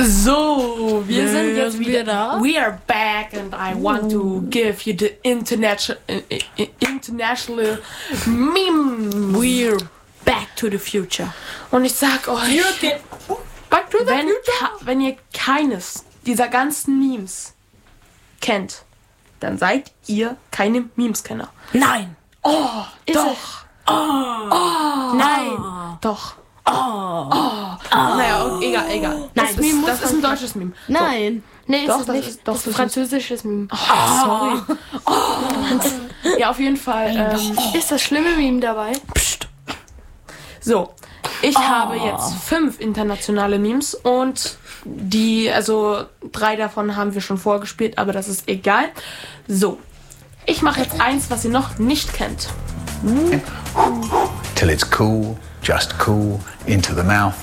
So, wir sind jetzt wieder da. We are back and I want to give you the international meme. We're back to the future. Und ich sag euch, Back to the future. wenn ihr keines dieser ganzen Memes kennt, dann seid ihr keine Memes-Kenner. Nein. Oh, Ist doch. es? Oh. Nein. Doch. Oh. Naja, egal. Nein, Das ist ein deutsches Meme. Nein. Nee, Doch, ist es das nicht. ist- doch, das ist das ein französisches Meme. Sorry. Ja, auf jeden Fall. Ist das schlimme Meme dabei? So, ich habe jetzt 5 internationale Memes und 3 davon haben wir schon vorgespielt, aber das ist egal. So, ich mache jetzt eins, was ihr noch nicht kennt. Till it's cool, just cool, into the mouth.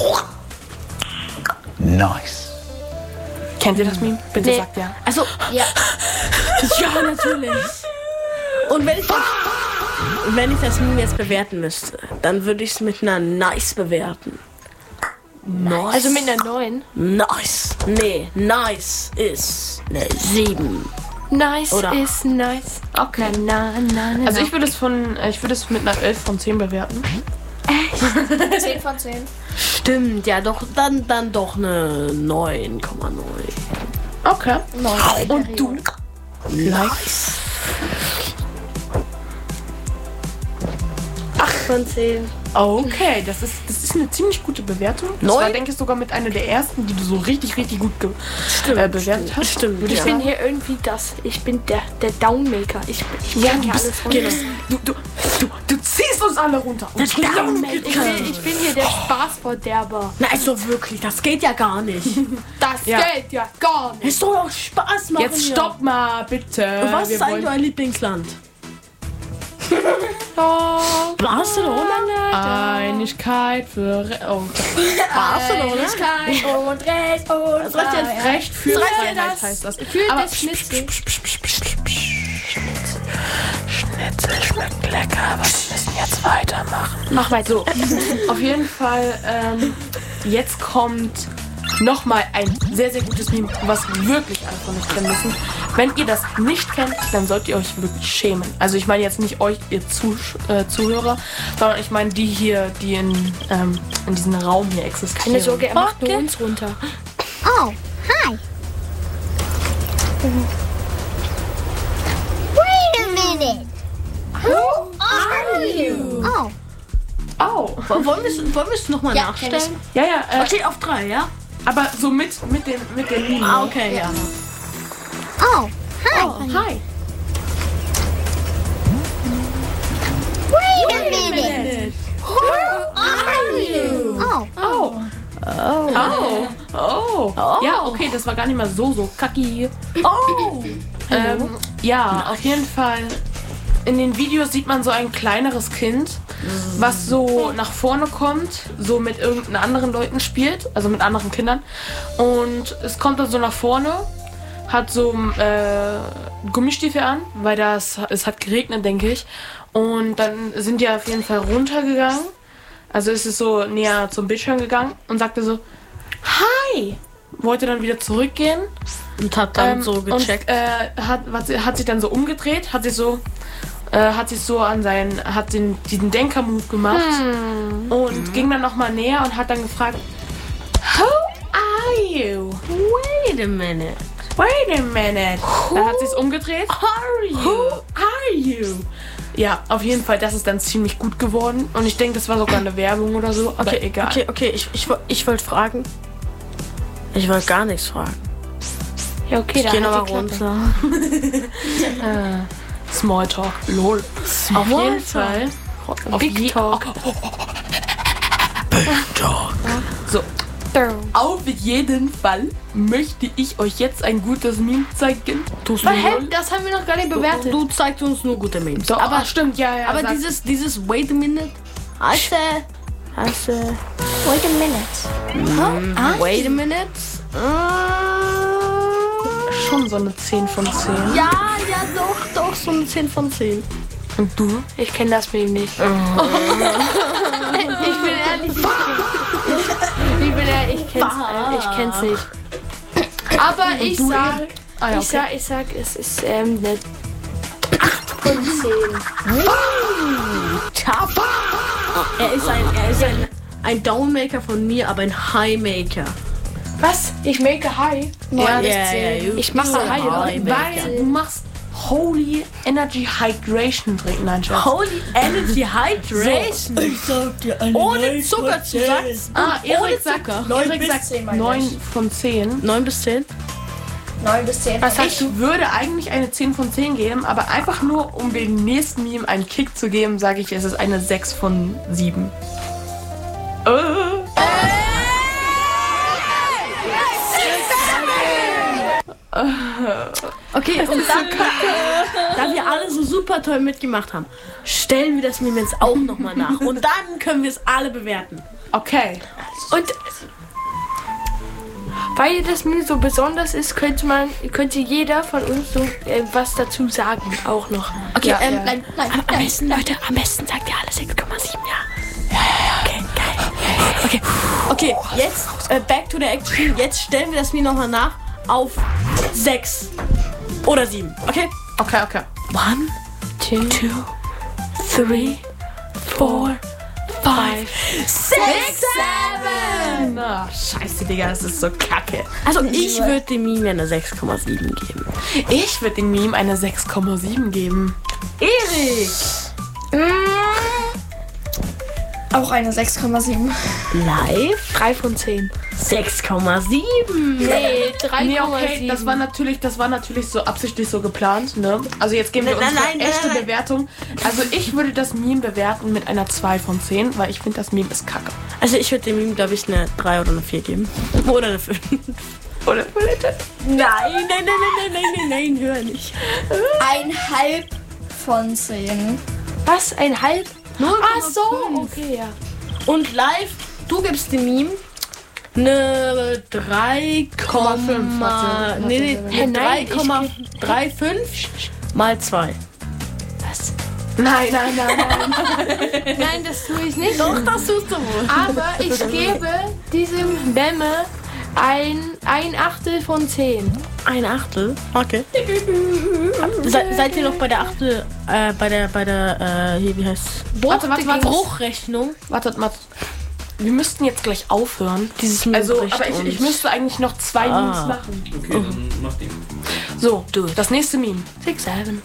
Nice. Kennt ihr das Meme? Bitte Nee. sagt ja. Also, Ja. ja, natürlich. Und wenn ich das Meme jetzt bewerten müsste, dann würde ich es mit einer Nice bewerten. Nice. Also mit einer 9. Nice. Nee, Nice ist eine 7. Nice Oder? ist nice. Okay. Na. Also ich würde es mit einer 11 von 10 bewerten. 10 von 10. Stimmt, ja doch, dann doch eine 9,9. Okay. Und du? Nice. 8 von 10. Okay, das ist eine ziemlich gute Bewertung. Das war, Neun? denke ich, sogar mit einer der ersten, die du so richtig gut bewertet hast. Stimmt, Ich ja. bin hier irgendwie ich bin der Downmaker. Ich bring hier alles runter. Du ziehst uns alle runter. Ich bin hier der Spaßverderber. Na, also wirklich, das geht ja gar nicht. Das Ja. geht ja gar nicht. Es soll doch Spaß machen. Jetzt stopp mal, bitte. Und was ist eigentlich dein Lieblingsland? Barcelona? Einigkeit für Barcelona? Und Recht und Was reicht jetzt? Recht für Was heißt Freiheit das? heißt das. Für Aber das Schnitzel. Schnitzel schmeckt lecker, aber wir müssen jetzt weitermachen. Mach weiter. So, auf jeden Fall, jetzt kommt nochmal ein sehr, sehr gutes Meme, was wirklich alle von euch kennen müssen. Wenn ihr das nicht kennt, dann sollt ihr euch wirklich schämen. Also ich meine jetzt nicht euch, ihr Zuhörer, sondern ich meine die hier, die in diesem Raum hier existieren. Keine Sorge, er macht nur uns runter. Oh, hi. Wait a minute. Who are you? Oh, Oh. Wollen wir es nochmal Ja, nachstellen? Ja, Okay, auf 3, ja? aber so mit den Meme. Ah, okay, ja. oh, hi. Hi. Wait a minute. Who are you? Oh, Oh. Ja, okay, das war gar nicht mal so kacki. Oh! Ja, auf jeden Fall. In den Videos sieht man so ein kleineres Kind, was so nach vorne kommt, so mit irgendeinen anderen Leuten spielt, also mit anderen Kindern. Und es kommt dann so nach vorne, hat so Gummistiefel an, weil es hat geregnet, denke ich. Und dann sind die auf jeden Fall runtergegangen. Also ist es so näher zum Bildschirm gegangen und sagte so, hi! Wollte dann wieder zurückgehen. Und hat dann so gecheckt. Und hat sich dann so umgedreht, hat diesen Denker-Move gemacht und ging dann nochmal näher und hat dann gefragt, who are you? Wait a minute. Wait a minute. Dann hat sie es umgedreht. Who are you? Ja, auf jeden Fall, das ist dann ziemlich gut geworden und ich denke, das war sogar eine Werbung oder so, aber egal. Okay, ich wollte fragen. Ich wollte gar nichts fragen. Ja, okay, Ich gehe dann nochmal halt die Klappe. runter. Smalltalk, lol. Auf jeden Fall. Big Talk. So, auf jeden Fall möchte ich euch jetzt ein gutes Meme zeigen. Das haben wir noch gar nicht bewertet. Du zeigst uns nur gute Memes. Doch, aber stimmt, ja. Aber sag- dieses Wait a minute. Heißt wait a minute. Wait a minute. schon so eine 10 von 10. Ja, doch, so eine 10 von 10. Und du? Ich kenne das Meme nicht. Ich bin ehrlich, ich Ich kenn's nicht. Aber ich sag... Ah, ja, okay. Ich sag, es ist eine 8 von 10. Top. Er ist ein Downmaker von mir, aber ein Highmaker. Was? Ich make high? Ja, Ich mache high, oder? weil du machst Holy Energy Hydration trinken. Nein, Schatz. Holy Energy Hydration. Ich sag dir eine Ohne Zuckerzusatz. Erik sagt, Zucker. 9 Erik bis sagt 10, meine 9 von 10. 9 bis 10. 9 bis 10. Was heißt, ich würde eigentlich eine 10 von 10 geben, aber einfach nur, um dem nächsten Meme einen Kick zu geben, sage ich, es ist eine 6 von 7. Okay, und dann, da wir alle so super toll mitgemacht haben, stellen wir das Meme jetzt auch nochmal nach. Und dann können wir es alle bewerten. Okay. Und weil das Meme so besonders ist, könnte jeder von uns so was dazu sagen, auch noch. Okay, Ja, ja. Nein. am besten, Leute, am besten sagt ihr alle 6,7, ja. Okay, geil. Okay, jetzt back to the action. Jetzt stellen wir das Meme nochmal nach auf 6 oder 7, okay? Okay. 1, 2, 3, 4, 5, 6, 7! Na, scheiße, Digga, das ist so kacke. Also ich würde dem Meme eine 6,7 geben. Ich würde dem Meme eine 6,7 geben. Erik! Auch eine 6,7. Live 3 von 10. 6,7. Nee, 3,7. Nee, okay, das war natürlich so absichtlich so geplant, ne? Also jetzt geben wir Nein, unsere nein, echte nein. Bewertung. Also ich würde das Meme bewerten mit einer 2 von 10, weil ich finde, das Meme ist kacke. Also ich würde dem Meme, glaube ich, eine 3 oder eine 4 geben. Oder eine 5. Oder Toilette? Nein, hör nicht. 1,5 von 10. Was? 1,5? 0,5. Ach so, okay, ja. Und live, du gibst dem Meme eine 3,5. Nee, Nein, 3,35 mal 2. Was? Nein. Nein, das tue ich nicht. Doch, das tust du wohl. Aber ich gebe diesem Bämme ein Achtel von 10. Ein Achtel? Okay. Seid ihr noch bei der Achtel, bei der, hier, wie heißt Warte. Bruchrechnung? Wartet. Wir müssten jetzt gleich aufhören. Dieses Meme Also, bricht aber ich uns. müsste eigentlich noch 2 Memes machen. Okay, dann mach die. So, das nächste Meme. 6, 7.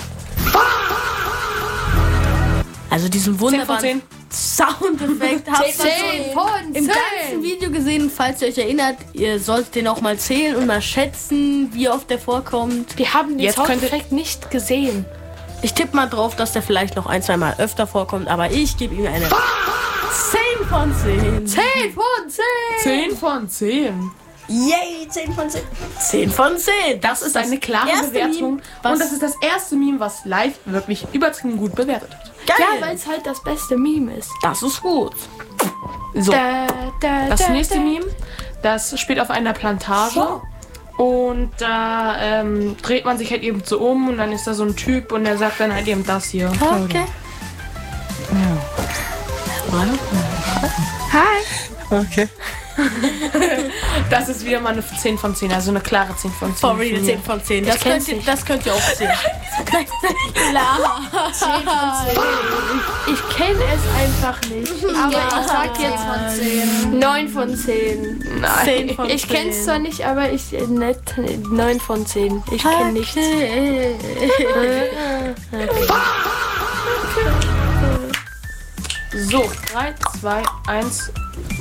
Also diesen 10 von wunderbaren 10. Soundeffekt habt ihr 10 von 10. im ganzen Video gesehen. Falls ihr euch erinnert, ihr solltet den auch mal zählen und mal schätzen, wie oft der vorkommt. Wir haben den Jetzt Soundeffekt nicht gesehen. Ich tippe mal drauf, dass der vielleicht noch 1-2 Mal öfter vorkommt, aber ich gebe ihm eine 10 von 10. 10 von 10. 10 von 10. Yay, 10 von 10. 10 von 10. Das ist eine klare erste Bewertung. Meme, was- Und das ist das erste Meme, was live wirklich übertrieben gut bewertet hat. Geil. Ja, weil es halt das beste Meme ist. Das ist gut. So, das nächste Meme, das spielt auf einer Plantage. Und da dreht man sich halt eben so um und dann ist da so ein Typ und der sagt dann halt eben das hier. Okay. Okay. Das ist wieder mal eine 10 von 10, also eine klare 10 von 10. For real, 10 von 10. Das kenn's könnt ihr auch sehen. Ich kenne es einfach nicht. Aber ich sag jetzt 9 von 10. Nein. 10 von 10. Ich kenne es zwar nicht, aber ich 9 von 10. Ich kenne nichts. So, 3, 2, 1.